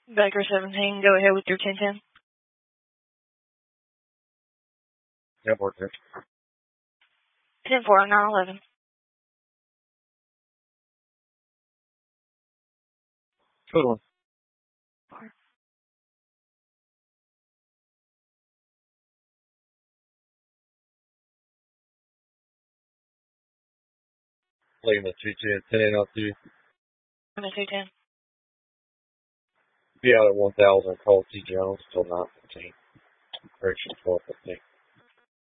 Becker 17, go ahead with your 1010. Yep, work it. 10-4, 911. Good one. Lima 210, 10 out to you. Lima 210. Be out at 1000, call T. Jones till 9:15. Correction, 12:15.